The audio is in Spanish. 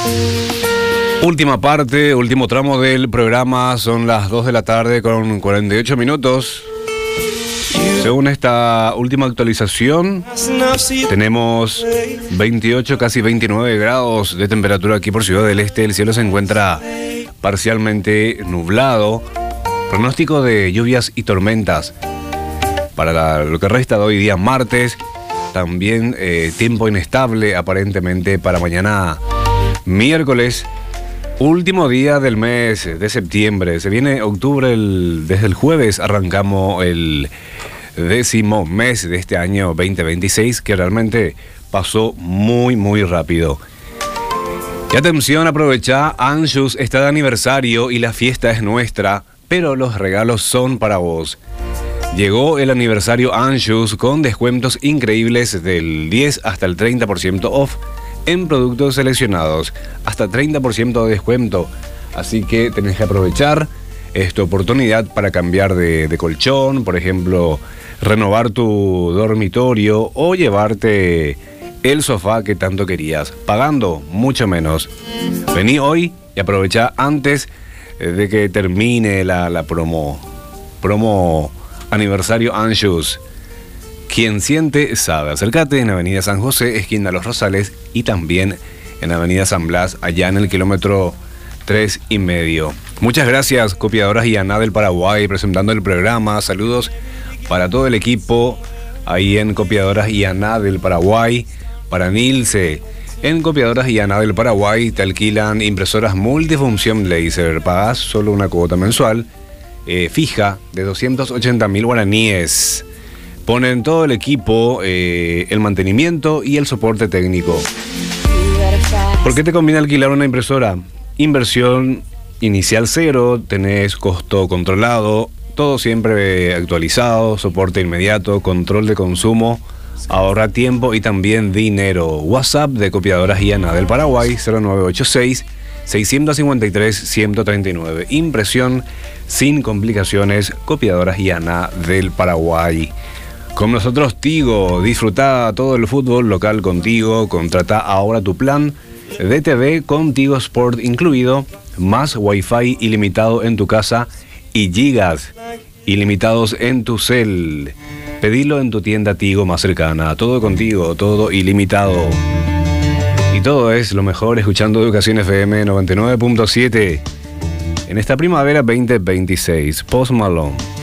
Última parte, último tramo del programa, son las 2 de la tarde con 48 minutos. Según esta última actualización, tenemos 28, casi 29 grados de temperatura aquí por Ciudad del Este. El cielo se encuentra parcialmente nublado. Pronóstico de lluvias y tormentas para lo que resta de hoy día martes. También tiempo inestable aparentemente para mañana miércoles. Último día del mes de septiembre. Se viene octubre, desde el jueves arrancamos el 10º mes de este año 2026, que realmente pasó muy rápido. Y atención, aprovecha, Anschutz está de aniversario y la fiesta es nuestra, pero los regalos son para vos. Llegó el aniversario Anschutz con descuentos increíbles del 10 hasta el 30% off en productos seleccionados, hasta 30% de descuento. Así que tenés que aprovechar esta oportunidad para cambiar de colchón, por ejemplo, renovar tu dormitorio o llevarte el sofá que tanto querías, pagando mucho menos. Vení hoy y aprovecha antes de que termine la promo aniversario Anschutz. Quien siente sabe. Acércate en Avenida San José, esquina Los Rosales, y también en Avenida San Blas, allá en el kilómetro 3,5. Muchas gracias, Copiadoras IANA del Paraguay, presentando el programa. Saludos para todo el equipo ahí en Copiadoras IANA del Paraguay. Para Nilce, en Copiadoras IANA del Paraguay te alquilan impresoras multifunción láser. Pagás solo una cuota mensual fija de 280.000 guaraníes. Ponen todo el equipo, el mantenimiento y el soporte técnico. ¿Por qué te conviene alquilar una impresora? Inversión inicial cero, tenés costo controlado, todo siempre actualizado, soporte inmediato, control de consumo, ahorra tiempo y también dinero. WhatsApp de Copiadoras IANA del Paraguay, 0986-653-139. Impresión sin complicaciones, Copiadoras IANA del Paraguay. Con nosotros Tigo, disfruta todo el fútbol local con Tigo. Contrata ahora tu plan de TV con Tigo Sport incluido, más Wi-Fi ilimitado en tu casa y gigas ilimitados en tu cel. Pedilo en tu tienda Tigo más cercana. Todo contigo, todo ilimitado. Y todo es lo mejor escuchando Educación FM 99.7 en esta primavera 2026. Post Malone.